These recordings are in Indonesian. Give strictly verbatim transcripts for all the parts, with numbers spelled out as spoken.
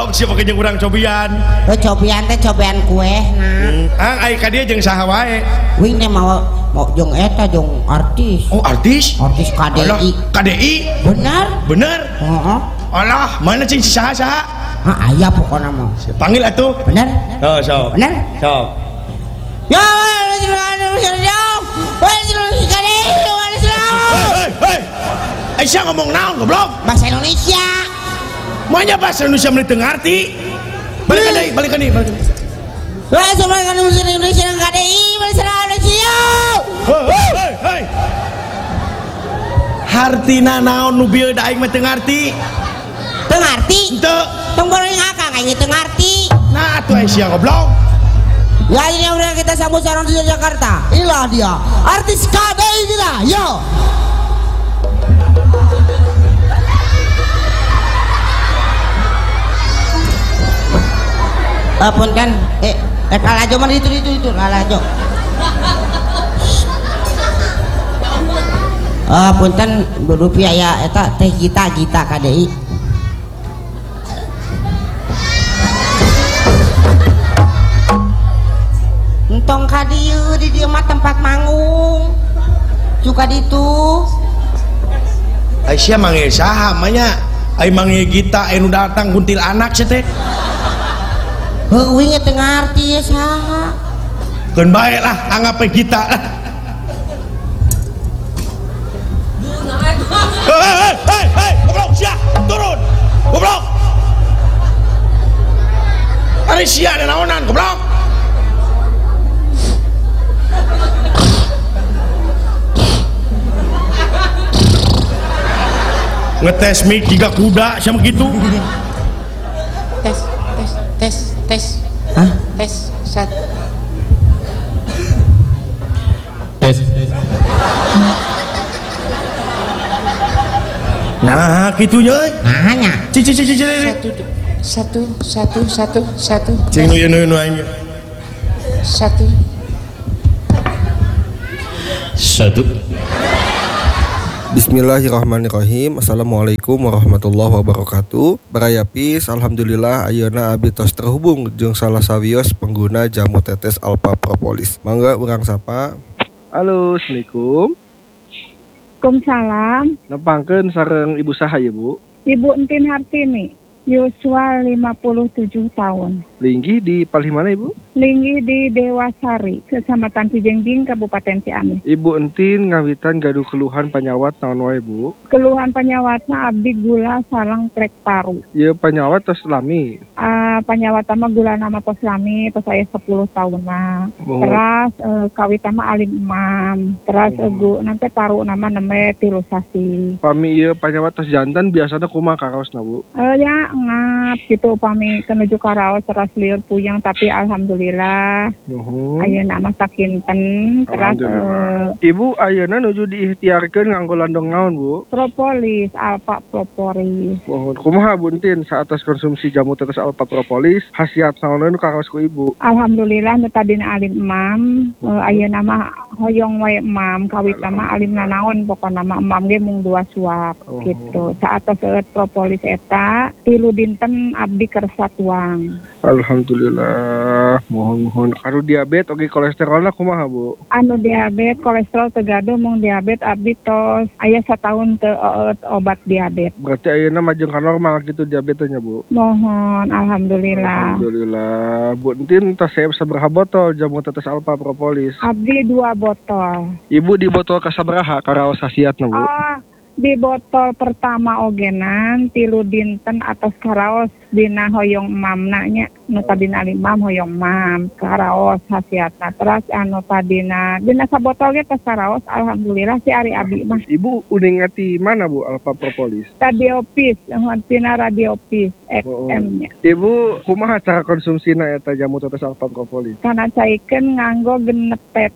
goblok siapa jeung urang cobian. Oh cobian teh cobian kue nah. Hmm. Ah ai ka dieu jeung saha wae. Wing teh mau mau jeung eta jeung artis. Oh artis? Artis K D I. K D I? Bener? Bener? Heeh. Alah, mana cing si saha saha? Ah aya pokona mah. Panggil atuh. Bener? Oh, sok. Bener? Sok. Ya, Aisyah ngomong naon goblok? Bahasa Indonesia. Manya bahasa Indonesia meni teu ngarti. Balik ka deui, balik ka deui, balik ka deui. Wah, sama kan bahasa Indonesia enggak ada i, bahasa Indonesia. Hei, hei, hei. Hartina naon nu bieu da aing mah teu ngarti. Teu ngarti? Teu. Tong goreng akang aing teu ngarti. Nah, atuh Aisyah goblok. Ya ini udah kita sambut sekarang di Jakarta. Inilah dia, artis K D I kita. Yo. Apun kan, eh, eh lalajo mana itu itu itu lalajo. Ah, punten rupiah ya, eta teh kita kita K D I. Entong ka dieu di dieu mah tempat manggung. Suka ditu. Aisyah manggil saha manya? Ai manggil kita anu datang kuntil anak teh. Heuh we teu ngarti ya saha. Keun bae lah anggap kita lah. Hei hei hei hei goblok sia turun. Goblok. Ari sia ada naonan goblok. Ngetes mic jika kuda sama gitu. Tes tes tes tes. Hah? Tes sat. Tes. Nah, gitunya. Nanya. Cici cici cici. Satu satu satu satu. Cing nu nu nu aing. Satu. Satu. Bismillahirrahmanirrahim. Assalamualaikum warahmatullahi wabarakatuh. Barayapis, alhamdulillah ayeuna abdi tos terhubung jeung salah sawios pengguna jamu tetes Alpha Propolis. Mangga urang sapa. Halo, assalamualaikum. Waalaikumsalam. Nepangkeun sareng ibu saha ya bu? Ibu Entin Hartini, yuswa lima puluh tujuh tahun. Linggi di palih mana ibu? Linggi di Dewasari, Kecamatan Cijengjing, Kabupaten Ciamis. Ibu Entin ngawitan gaduh keluhan panyawat naon wae bu? Keluhan penyawatna abdi gula sareng trek paru. Ieu panyawat tos lami. Uh, penyawat mah gula nama pos lami, pas saya sepuluh tahun mah. Oh. Terus uh, kawit nama alim imam. Terus oh. Egu nanti paru nama namanya tilusasi. Pami ieu panyawat tos jantan biasana kumaha karaosna bu? Uh, ya ngap gitu pami kenuju karaos teras liur puyeng tapi alhamdulillah. Nuhun. Ayeuna mah sakinten. Terus uh, Ibu ayeuna nuju diikhtiarkeun nganggo landong naon bu? propolis, Alpha Propolis. Nuhun. Kumaha Bu Entin saatas konsumsi jamu tetes Alpha Propolis hasiat naon nu karaos ku ibu? Alhamdulillah nu tadina alim imam, uh, ayeuna mah hoyong wae imam, kawit mah alimna naon pokona mah imam ge mung dua suap Oh. gitu. Saatos seueur propolis eta tilu dinten abdi kersa tuang. Alhamdulillah. Mohon-mohon karo diabetes oge kolesterolna kumaha bu? Anu diabetes kolesterol teu gaduh mung diabetes abdi tos aya sataun teu eut obat diabetes. Berarti ayeuna majeng ka normal gitu diabetesnya bu? Mohon alhamdulillah. Alhamdulillah. Bu Entin tas saya sabaraha botol jamu tetes Alpha Propolis? Abdi dua botol. Ibu di botol kasabaraha karaos hasiatna bu? Oh, di botol pertama ogenan tilu dinten atas karaos dina hoyong mamna nya nu tadina limam hoyong mam karaos hasiatna. Terus anu tadina dina sabotol ge tos karaos alhamdulillah si ari abi mah. Ibu udah ngati mana bu Alpha Propolis? Radiopis, tina Radiopis X M nya. Ibu kumaha cara konsumsina eta jamu tetes Alpha Propolis? Kana caikeun nganggo genep tetes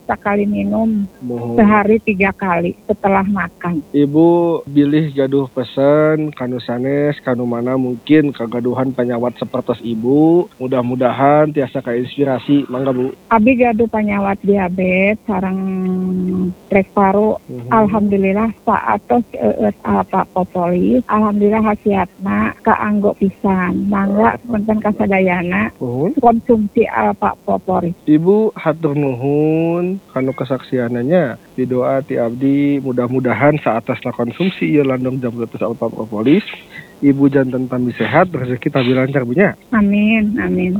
sekali minum, Mohon. sehari tiga kali setelah makan. Ibu bilih gaduh pesen kanu sanes kanu mana mungkin kagaduhan penyawat sepertos ibu. Mudah-mudahan tiasa kainspirasi. Mangga Bu. Abi gaduh penyawat diabetes sareng rek paru. Mhm. Alhamdulillah saatos eus alpa propolis. Alhamdulillah hasiatna kaanggo pisan. Mangga punten kasadayana Mohon. konsumsi alpa propolis. Ibu hatur nuhun kanu kesaksiananya. Didoa ti abdi mudah-mudahan saatasna konsumsi ieu landong jamu tetes alpa propolis. Ibu jantan tambi sehat, rezeki tabi lancar punya. Amin, amin.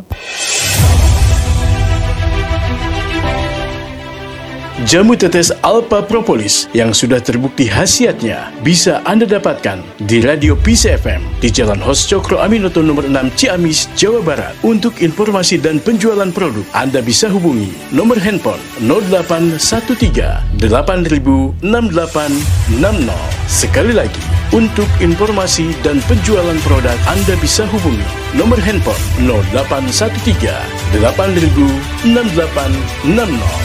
Jamu tetes Alpha Propolis yang sudah terbukti khasiatnya bisa Anda dapatkan di Radio Peace F M di Jalan Hos Cokro Aminoto nomor enam Ciamis, Jawa Barat. Untuk informasi dan penjualan produk, Anda bisa hubungi nomor handphone nol delapan satu tiga delapan nol enam delapan enam nol. Sekali lagi, untuk informasi dan penjualan produk, Anda bisa hubungi nomor handphone nol delapan satu tiga delapan nol enam delapan enam nol.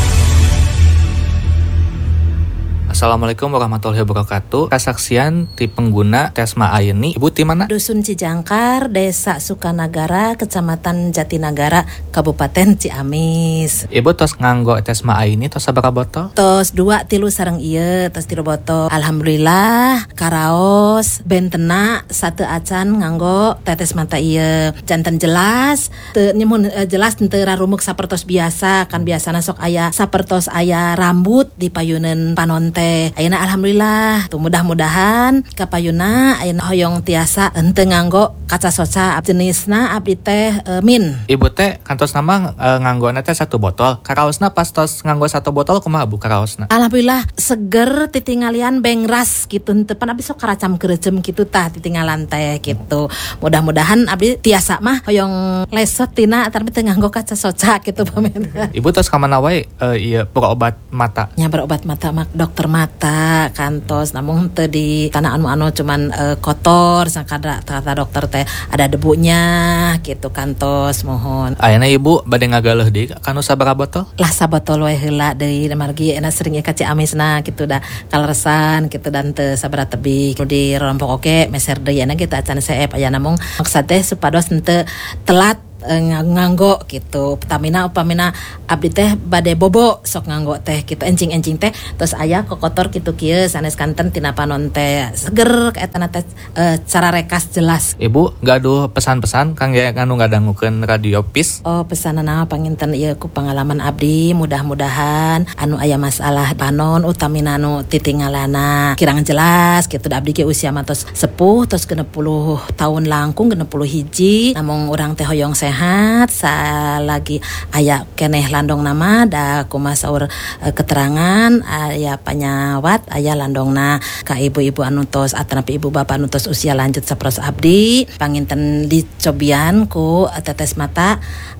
Assalamualaikum warahmatullahi wabarakatuh. Kesaksian ti pengguna Tesma Aini. Ibu ti mana? Dusun Cijangkar, Desa Sukanagara, Kecamatan Jatinagara, Kabupaten Ciamis. Ibu tos nganggo Tesma Aini tos sabaraha botol? Tos dua tilu sareng ieu, tos tilu botol. Alhamdulillah, karaos bentena satu acan nganggo tetes mata ieu. Janten jelas, teu nyemun uh, jelas teu rarumuk sapertos biasa, kan biasana sok aya sapertos aya rambut di payuneun panonte. Ayeuna alhamdulillah, tuh mudah-mudahan kapayuna ayeuna hoyong tiasa henteu nganggo kaca soca jenisna abdi teh e, min. Ibu teh kantos nama e, nganggona teh satu botol. Karaosna pas tos nganggo satu botol kumaha Bu karaosna? Alhamdulillah seger titingalian bengras gitu henteu pan abdi sok karacam keureuceum kitu tah titingalan teh gitu. Mudah-mudahan abdi tiasa mah hoyong lesot tina tapi teu nganggo kaca soca gitu pamen. Ibu tos ka mana wae e, ieu berobat mata? Nya berobat mata mak dokter mata kantos namun teu di tanah anu anu cuman uh, kotor sakada kata dokter teh ada debunya gitu kantos mohon. Ayeuna Ibu bade ngagaleuh deui kanu sabaraha botol? Lah sabotol we heula deui margi ena sering ka Ciamisna gitu dah kaleresan gitu dan teu sabaraha tebih nu di rompok oge meser deui ena kita acan seep aya namung maksud teh supados henteu telat nganggo gitu Pertamina upamina abdi teh bade bobo sok nganggo teh gitu encing-encing teh terus aya kokotor kitu kieu sanes kanten tina panon teh seger kaetana teh e, cara rekas jelas. Ibu gaduh pesan-pesan kangge anu ngadangukeun Radio Peace? Oh pesanana panginten ieu ku pengalaman abdi mudah-mudahan anu aya masalah panon utamina anu titingalana kirang jelas gitu da abdi ge usia matos sepuh terus genep puluh tahun langkung genep puluh hiji namung urang teh hoyong sehat sehat salagi aya keneh landong nama da kumaha saur e, keterangan aya panyawat aya landongna ka ibu-ibu anu tos atanapi ibu bapak anu tos usia lanjut saperos abdi panginten dicobian ku tetes mata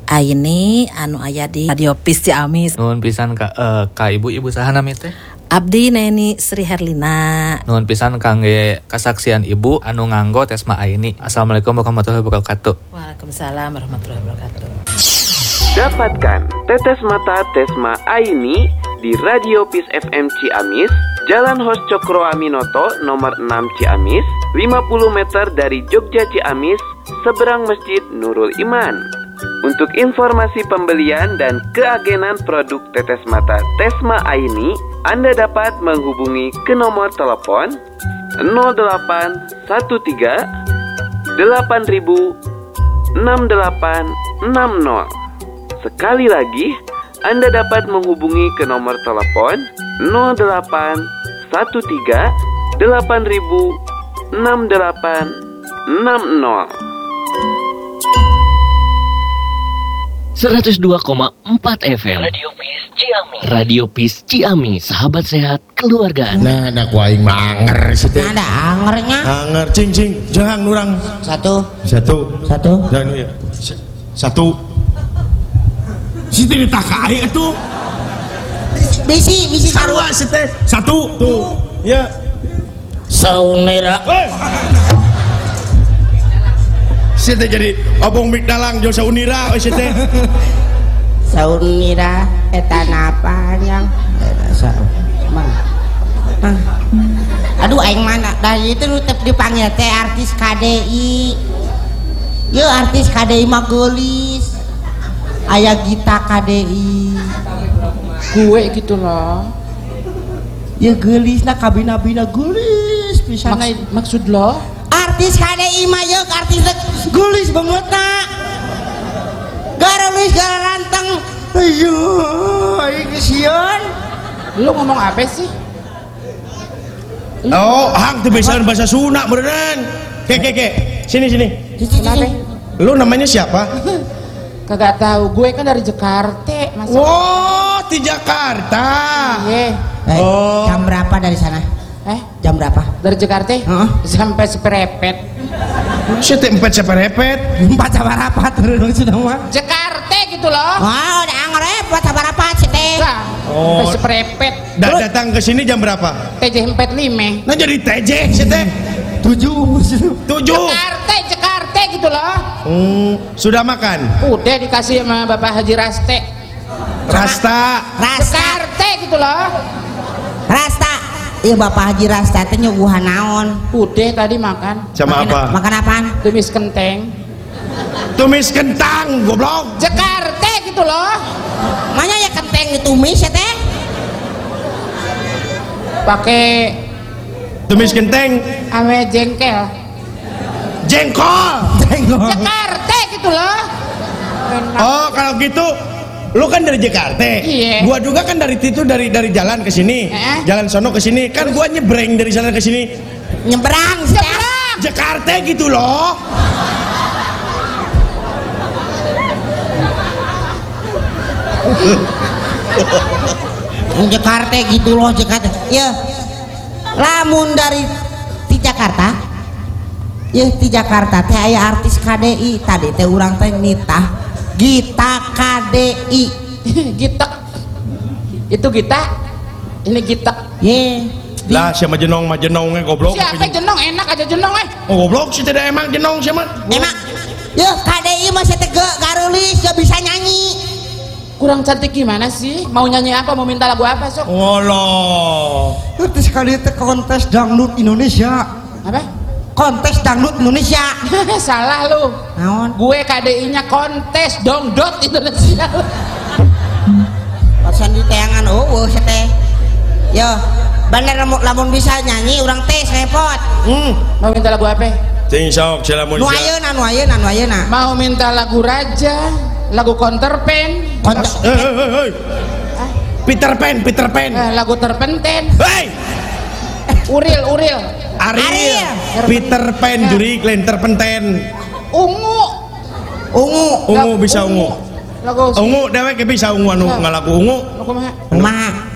Aini anu aya di Radio Peace Ciamis. Nuhun pisan ka uh, ka ibu-ibu saha nami teh? Abdi Neni Sri Herlina. Nuhun pisan kangge kasaksian ibu anu nganggo Tesma Aini. Assalamualaikum warahmatullahi wabarakatuh. Waalaikumsalam warahmatullahi wabarakatuh. Dapatkan tetes mata Tesma Aini di Radio Peace F M Ciamis, Jalan Hos Cokro Aminoto nomor enam Ciamis, lima puluh meter dari Jogja Ciamis, seberang Masjid Nurul Iman. Untuk informasi pembelian dan keagenan produk tetes mata Tesma Aini, Anda dapat menghubungi ke nomor telepon nol delapan satu tiga delapan nol enam delapan enam nol. Sekali lagi, Anda dapat menghubungi ke nomor telepon nol delapan satu tiga delapan nol enam delapan enam nol. seratus dua koma empat F M Radio Peace Ciamis. Radio Peace Ciamis, sahabat sehat keluarga. Nah, ada ku aing manger sih teh. Ada angernya. Anger cing cing jangan nurang. Satu. Satu. Satu. Dan ya. Satu. Situ ditakai atuh. Bisi, bisi sarua sih teh. Satu. Tuh. Ya. Saunera. Situ jadi obong mik dalang Josa Unira oh situ. Saunira eta panjang. Aduh aing mana dari itu tetep dipanggil teh artis K D I. Yo artis K D I mah geulis. Aya Gita K D I. Gue gitu loh. Ya geulis na kabina-bina geulis pisan. Maks maksud lo? Artis K D I mah yo artis geulis banget na. Gara geus gara ranteng. Ayo, aing kesian. Lu ngomong apa sih? Oh, hang tuh biasaan bahasa Sunda beneran. Ke ke ke. Sini sini. Kenapa? Lu namanya siapa? Kagak tahu. Gue kan dari Jakarta. Masa oh, di Jakarta. Iya. Eh, oh. Jam berapa dari sana? Eh? Jam berapa? Dari Jakarta? Uh-huh. Sampai seperepet. Siapa empat seperepet? Empat sabarapat turun sudah mah. Jakarta gitu loh. Wah, udah ngerepot sabarapat sih teh. Oh. Sampai seperepet. Da datang ke sini jam berapa? T J empat puluh lima. Nah jadi T J sih teh. Tujuh. Tujuh. Jakarta, Jakarta gitu loh. Hmm, sudah makan? Udah dikasih sama Bapak Haji Raste. Rasta. Rasta. Jakarta gitu loh. Rasta. Iya Bapak Haji Rasta teh nyuguhan naon? Udah tadi makan. Sama makan, apa? Makan apaan? Tumis kenteng. Tumis kentang, goblok. Jakarta gitu loh. Mana ya kenteng ditumis ya teh? Pakai tumis kenteng. ame jengkel. Jengkol. Jengkol. Jakarta gitu loh. Enak. Oh, kalau gitu lu kan dari Jakarta. Iya. Gua juga kan dari itu dari dari jalan ke sini. Eh? Jalan sono ke sini. Kan gua nyebrang dari sana ke sini. Nyebrang, Nyebrang. Jakarta gitu loh. Jakarta gitu loh Jakarta. Ya. Lamun dari di Jakarta. Ya di Jakarta teh aya artis K D I tadi teh urang teh nitah Gita K D I. Gita. Itu Gita. Ini Gita. Ye. Lah siapa jenong mah jenongnya goblok. Siapa jenong enak aja jenong eh. Oh, goblok sih tidak emang jenong siapa? Emang. Ya K D I masih tega garulis gak bisa nyanyi. Kurang cantik gimana sih? Mau nyanyi apa? Mau minta lagu apa sok? Ngoloh. Artis kali itu kontes dangdut Indonesia. Apa? Kontes dangdut Indonesia. Salah lu. Naon? Gue K D I-nya kontes dongdot Indonesia. Pasan di tayangan oh teh. Yo, bener lamun bisa nyanyi urang teh repot. Hmm. Mau minta lagu apa? Ting sok celamun. Nu ayeuna nu ayeuna nu ayeuna. Mau minta lagu Raja, lagu Counterpan. Konter. Hei, hei, hei. Peter Pan, Peter Pan. Eh, lagu Terpenten. Hei. Uril, Uril. Ariel. Ariel. Peter Pan juri klen terpenten. Ungu. Ungu. Ungu bisa ungu. Lagu Ungu dewek bisa ungu anu ngalaku ungu. Lagu mah. Kumaha?